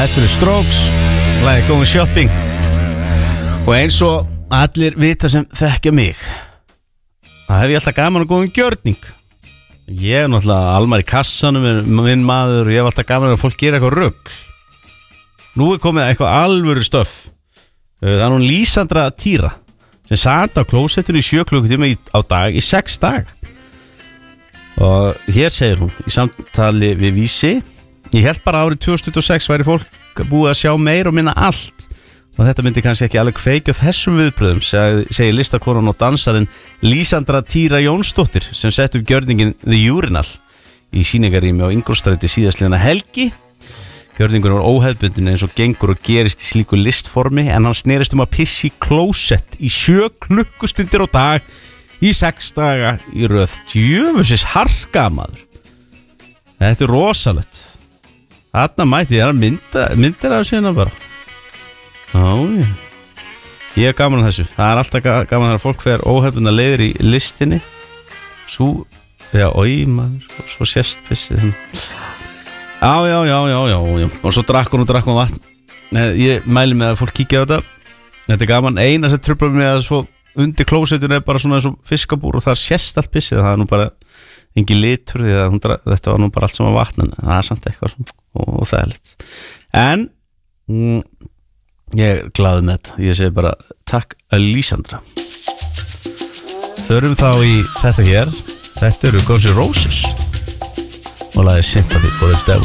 Þetta eru Strokes, lagið Going Shopping. Og eins og allir vita sem þekkja mig, það hef ég alltaf gaman að góða gjörning. Ég náttúrulega almar í kassanum, minn maður, og ég hef alltaf gaman að fólk gera eitthvað rugl. Nú komið eitthvað alvöru stöf. Það hún Lísandra Týra sem sat á klósettinu í 7 klukkutíma á dag í 6 daga. Og hér segir hún í samtali við Vísi: ég held bara árið 2026 væri fólk búið að sjá meir og minna allt, og þetta myndi kannski ekki alveg kveikja þessum viðbröðum, segir listakonan og dansarinn Lísandra Týra Jónsdóttir, sem sett upp gjörningin The Urinal í sýningarrými á Ingólfsstræti síðastliðna helgi. Gjörningur var óhefðbundin eins og gengur og gerist í slíku listformi, en hann snerist að pissi í klósett í 7 klukkustundir á dag í 6 daga í röð. Djöfusis harka, maður. Þetta er rosalegt. Þarna mætti ég að myndir af síðan bara. Já, ég er gaman að þessu. Það er alltaf gaman þegar fólk fer óhefðbundna leiðir í listinni. Svo, já, maður, svo sést pissið. Já. Og svo drakk hún vatn. Ég mæli með að fólk kíkja á þetta. Þetta er gaman. Eina sem truflar mig að svo undir klósettinu er bara svona eins og fiskabúr og það sést allt pissið. Það er nú bara engin litur því að þetta var nú bara allt sem var vatn, en það er samt eitthvað og það er litt. En ég er glaður með þetta. Ég segi bara takk að Lísandra. Förum þá í þetta hér. Þetta eru Guns N' Roses og lagið Sympathy for the Devil.